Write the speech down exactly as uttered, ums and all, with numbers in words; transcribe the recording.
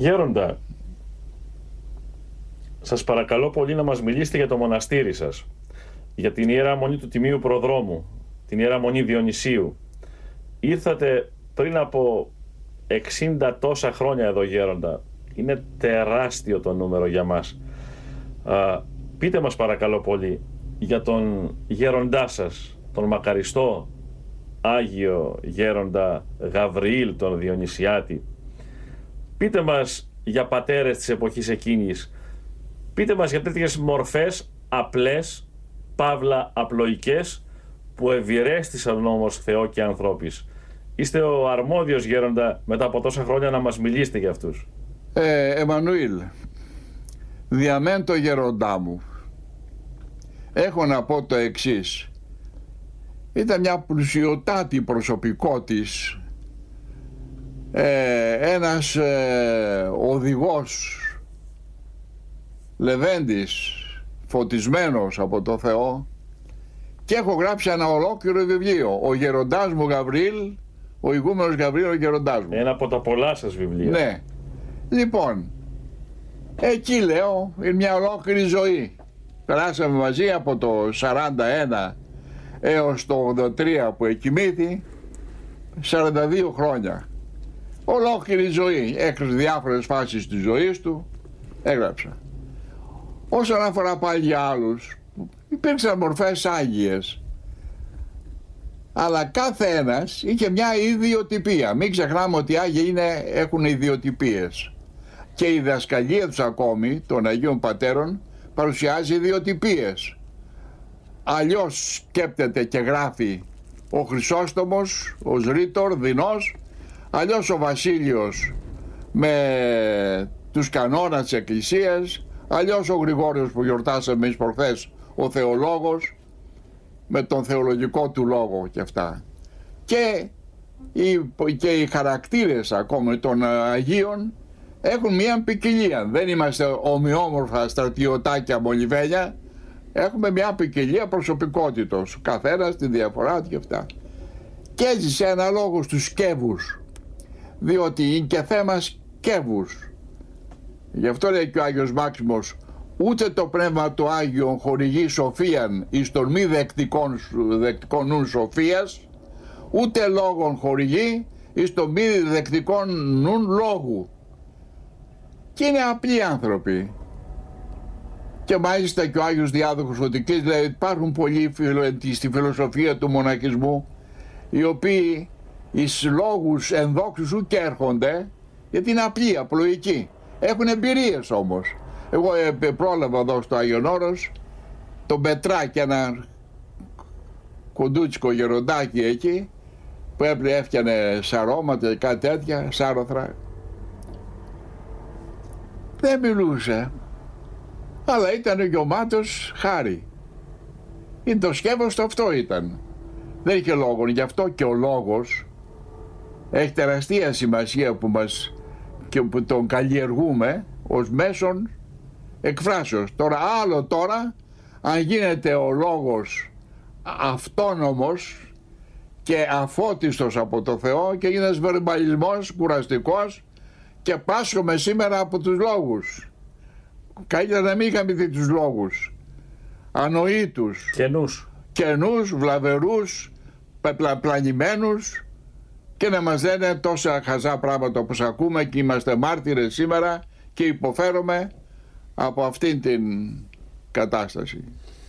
Γέροντα, σας παρακαλώ πολύ να μας μιλήσετε για το μοναστήρι σας, για την Ιερά Μονή του Τιμίου Προδρόμου, την Ιερά Μονή Διονυσίου. Ήρθατε πριν από εξήντα τόσα χρόνια εδώ, Γέροντα. Είναι τεράστιο το νούμερο για μας. Α, πείτε μας παρακαλώ πολύ για τον γέροντά σας, τον μακαριστό Άγιο Γέροντα Γαβριήλ τον Διονυσιάτη. Πείτε μας για πατέρες της εποχής εκείνης. Πείτε μας για τέτοιες μορφές απλές, παύλα απλοϊκές, που ευηρέστησαν όμως Θεό και ανθρώπης. Είστε ο αρμόδιος, Γέροντα, μετά από τόσα χρόνια να μας μιλήσετε για αυτούς. Ε, Εμμανουήλ, διαμέν το γέροντά μου, έχω να πω το εξής. Ήταν μια πλουσιωτάτη προσωπικότης, ε, ένας ε, οδηγός λεβέντης, φωτισμένος από το Θεό, και έχω γράψει ένα ολόκληρο βιβλίο, ο γέροντάς μου Γαβριήλ, ο ηγούμενος Γαβριήλ, ο γέροντάς μου. Ένα από τα πολλά σας βιβλία. Ναι. Λοιπόν, εκεί λέω, είναι μια ολόκληρη ζωή. Περάσαμε μαζί από το σαράντα ένα έως το ογδόντα τρία που εκοιμήθη, σαράντα δύο χρόνια. Ολόκληρη ζωή, έξω διάφορες φάσεις της ζωής του, έγραψα. Όσον αφορά πάλι για άλλους, υπήρξαν μορφές άγιες, αλλά κάθε ένας είχε μια ιδιοτυπία. Μην ξεχνάμε ότι οι Άγιοι είναι, έχουν ιδιοτυπίες. Και η διδασκαλία τους ακόμη, των Αγίων Πατέρων, παρουσιάζει ιδιοτυπίες. Αλλιώς σκέπτεται και γράφει ο Χρυσόστομος, ο Ρήτορ, δεινός, αλλιώς ο Βασίλειος με τους κανόνας της Εκκλησίας, αλλιώς ο Γρηγόριος που γιορτάσαμε εμείς προχθές, ο θεολόγος, με τον θεολογικό του λόγο και αυτά. Και οι, και οι χαρακτήρες ακόμη των Αγίων έχουν μια ποικιλία. Δεν είμαστε ομοιόμορφα στρατιωτάκια μολυβένια, έχουμε μια ποικιλία προσωπικότητος, καθένας τη διαφορά του και αυτά. Και έζησε αναλόγως τους σκεύους, διότι είναι και θέμα σκεύους. Γι' αυτό λέει και ο Άγιος Μάξιμος, ούτε το Πνεύμα του Άγιον χορηγεί σοφίαν εις των μη δεκτικών, δεκτικών νουν σοφίας, ούτε λόγων χορηγεί εις των μη δεκτικών νουν λόγου. Και είναι απλοί άνθρωποι. Και μάλιστα και ο Άγιος Διάδοχος Φωτικής λέει, υπάρχουν πολλοί στη φιλοσοφία του μοναχισμού, οι οποίοι εις λόγους ενδόξου και έρχονται, γιατί είναι απλοί, απλοϊκοί. Έχουν εμπειρίες όμως. Εγώ πρόλαβα εδώ στο Άγιον Όρος τον Πετράκη, ένα κοντούτσικο γεροντάκι εκεί, που έφτιανε σαρώματα και κάτι τέτοια, σάρωθρα. Δεν μιλούσε, αλλά ήταν γεμάτος χάρη. Είναι το σκεύος το αυτό ήταν. Δεν είχε λόγο, γι' αυτό και ο λόγος έχει τεραστία σημασία που μας και που τον καλλιεργούμε ως μέσον εκφράσεως. Τώρα άλλο τώρα, αν γίνεται ο λόγος αυτόνομος και αφώτιστος από το Θεό και γίνεται βερμπαλισμός κουραστικός και πάσχομαι σήμερα από τους λόγους. Καλύτερα να μην είχαμε δει τους λόγους. Ανοήτους. Καινούς. Καινούς, βλαβερούς, πλανημένους, και να μας λένε τόσα χαζά πράγματα όπως ακούμε και είμαστε μάρτυρες σήμερα και υποφέρουμε από αυτήν την κατάσταση.